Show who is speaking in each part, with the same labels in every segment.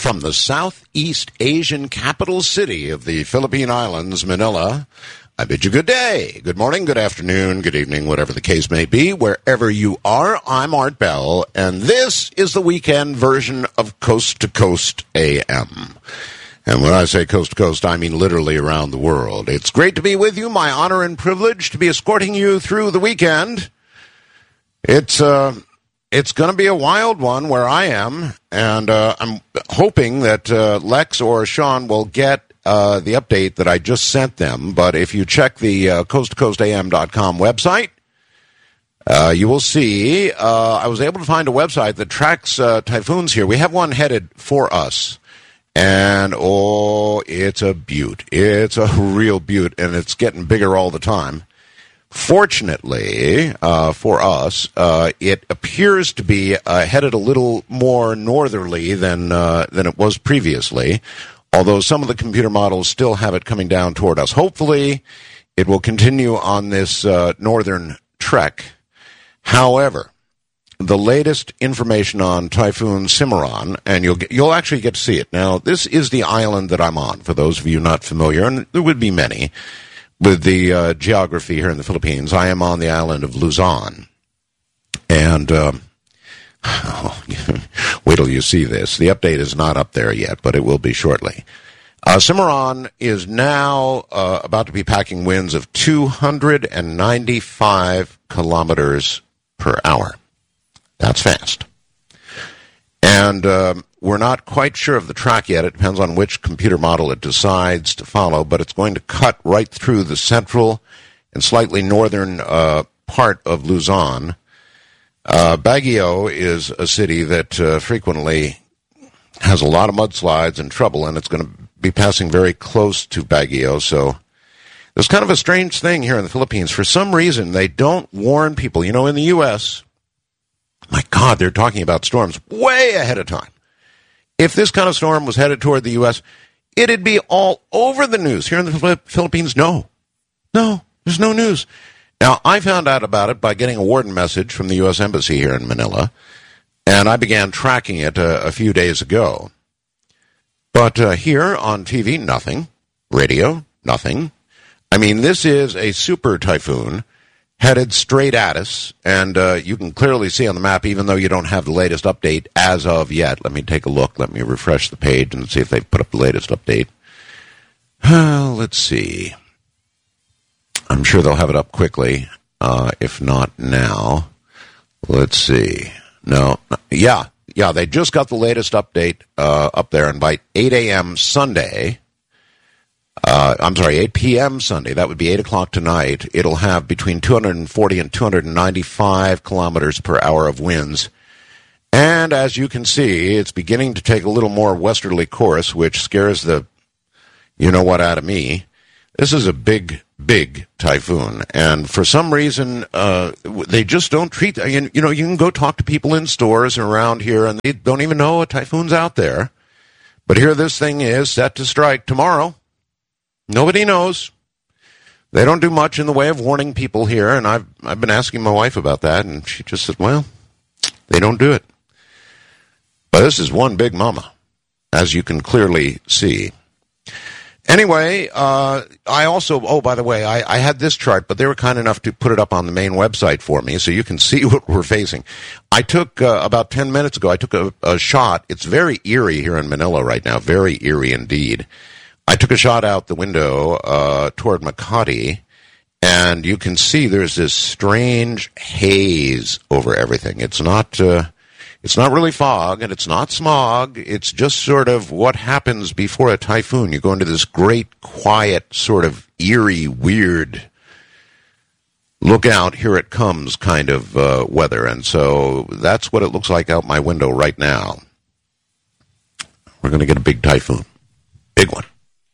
Speaker 1: From the Southeast Asian capital city of the Philippine Islands, Manila, I bid you good day, good morning, good afternoon, good evening, whatever the case may be. Wherever you are, I'm Art Bell, and this is the weekend version of Coast to Coast AM. And when I say coast to coast, I mean literally around the world. It's great to be with you, my honor and privilege to be escorting you through the weekend. It's going to be a wild one where I am, and I'm hoping that Lex or Sean will get the update that I just sent them. But if you check the coasttocoastam.com website, you will see I was able to find a website that tracks typhoons here. We have one headed for us, and it's a beaut. It's a real beaut, and it's getting bigger all the time. Fortunately for us, it appears to be headed a little more northerly than it was previously, although some of the computer models still have it coming down toward us. Hopefully, it will continue on this northern trek. However, the latest information on Typhoon Cimarron, and you'll actually get to see it. Now, this is the island that I'm on, for those of you not familiar, and there would be many. With the geography here in the Philippines, I am on the island of Luzon. And wait till you see this. The update is not up there yet, but it will be shortly. Cimarron is now about to be packing winds of 295 kilometers per hour. That's fast. And we're not quite sure of the track yet. It depends on which computer model it decides to follow, but it's going to cut right through the central and slightly northern part of Luzon. Baguio is a city that frequently has a lot of mudslides and trouble, and it's going to be passing very close to Baguio. So there's kind of a strange thing here in the Philippines. For some reason, they don't warn people. You know, in the U.S., my God, they're talking about storms way ahead of time. If this kind of storm was headed toward the U.S., it'd be all over the news. Here in the Philippines, no, there's no news. Now, I found out about it by getting a warden message from the U.S. Embassy here in Manila, and I began tracking it a few days ago. But here on TV, nothing. Radio, nothing. I mean, this is a super typhoon headed straight at us, and you can clearly see on the map, even though you don't have the latest update as of yet. Let me take a look. Let me refresh the page and see if they've put up the latest update. Let's see. I'm sure they'll have it up quickly, if not now. Let's see. No. Yeah, they just got the latest update up there, and by 8 a.m. Sunday... 8 p.m. Sunday, that would be 8 o'clock tonight, it'll have between 240 and 295 kilometers per hour of winds. And as you can see, it's beginning to take a little more westerly course, which scares the you-know-what out of me. This is a big, big typhoon. And for some reason, they just don't treat... You know, you can go talk to people in stores around here, and they don't even know a typhoon's out there. But here this thing is set to strike tomorrow. Nobody knows. They don't do much in the way of warning people here, and I've been asking my wife about that, and she just said, well, they don't do it. But this is one big mama, as you can clearly see. Anyway, I also, by the way, I had this chart, but they were kind enough to put it up on the main website for me, so you can see what we're facing. I took, about 10 minutes ago, I took a shot. It's very eerie here in Manila right now, very eerie indeed. I took a shot out the window toward Makati, and you can see there's this strange haze over everything. It's not really fog, and it's not smog. It's just sort of what happens before a typhoon. You go into this great, quiet, sort of eerie, weird, look out, here it comes kind of weather. And so that's what it looks like out my window right now. We're going to get a big typhoon. Big one.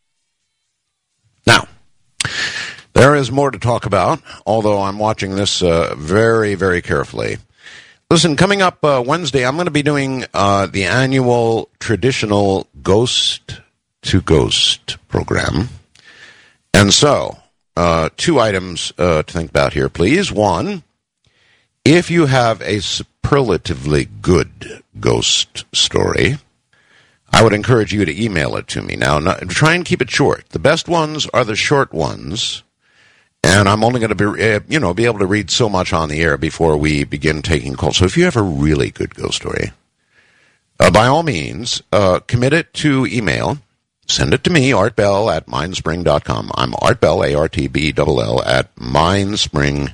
Speaker 1: Now, there is more to talk about, although I'm watching this very, very carefully. Listen, coming up Wednesday, I'm going to be doing the annual traditional Ghost to Ghost program. And so, two items to think about here, please. One, if you have a superlatively good ghost story, I would encourage you to email it to me. Now, try and keep it short. The best ones are the short ones, and I'm only going to be able to read so much on the air before we begin taking calls. So if you have a really good ghost story, by all means, commit it to email. Send it to me, Art Bell at mindspring.com. I'm Art Bell, ARTBELL, at mindspring.com,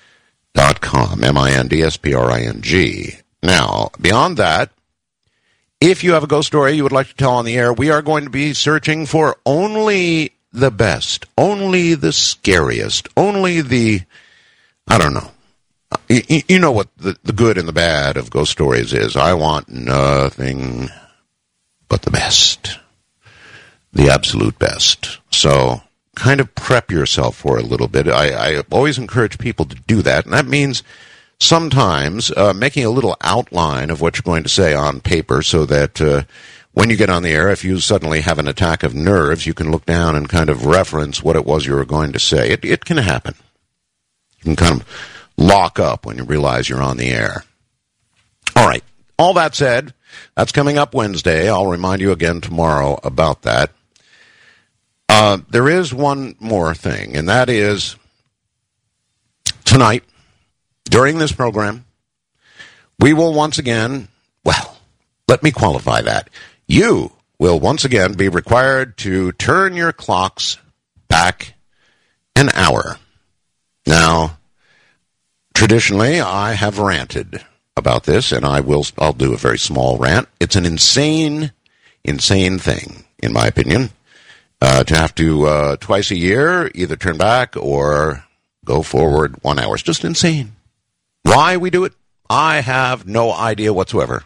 Speaker 1: MINDSPRING. Now, beyond that, if you have a ghost story you would like to tell on the air, we are going to be searching for only the best, only the scariest, only the, I don't know. You know what the good and the bad of ghost stories is. I want nothing but the best. The absolute best. So kind of prep yourself for a little bit. I always encourage people to do that, and that means sometimes making a little outline of what you're going to say on paper so that when you get on the air, if you suddenly have an attack of nerves, you can look down and kind of reference what it was you were going to say. It can happen. You can kind of lock up when you realize you're on the air. All right. All that said, that's coming up Wednesday. I'll remind you again tomorrow about that. There is one more thing, and that is tonight, during this program, we will once again, well, let me qualify that. You will once again be required to turn your clocks back an hour. Now, traditionally, I have ranted about this, and I'll do a very small rant. It's an insane thing, in my opinion, to have to, twice a year, either turn back or go forward 1 hour. It's just insane. Why we do it, I have no idea whatsoever.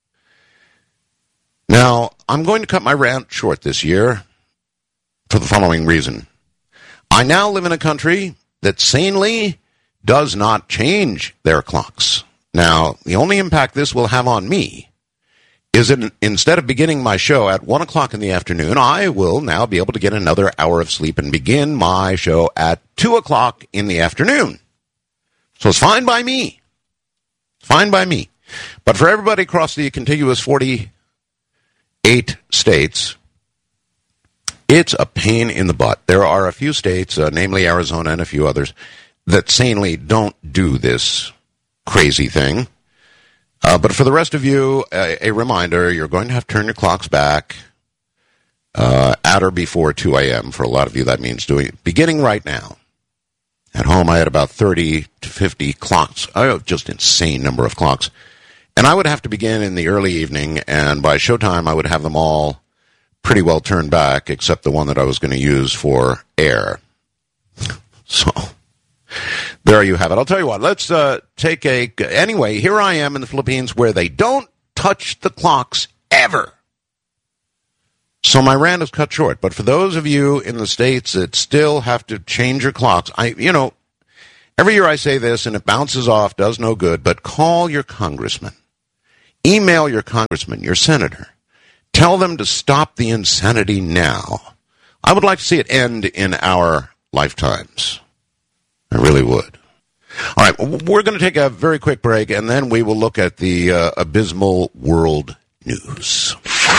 Speaker 1: Now, I'm going to cut my rant short this year for the following reason. I now live in a country that sanely does not change their clocks. Now, the only impact this will have on me is that instead of beginning my show at 1 o'clock in the afternoon, I will now be able to get another hour of sleep and begin my show at 2 o'clock in the afternoon. So it's fine by me. Fine by me. But for everybody across the contiguous 48 states, it's a pain in the butt. There are a few states, namely Arizona and a few others, that sanely don't do this crazy thing. But for the rest of you, a reminder, you're going to have to turn your clocks back at or before 2 a.m. For a lot of you, that means beginning right now. At home, I had about 30 to 50 clocks, just insane number of clocks. And I would have to begin in the early evening, and by showtime, I would have them all pretty well turned back, except the one that I was going to use for air. So there you have it. I'll tell you what, let's anyway, here I am in the Philippines where they don't touch the clocks ever. So my rant is cut short. But for those of you in the States that still have to change your clocks, every year I say this and it bounces off, does no good, but call your congressman. Email your congressman, your senator. Tell them to stop the insanity now. I would like to see it end in our lifetimes. I really would. All right, we're going to take a very quick break, and then we will look at the abysmal world news.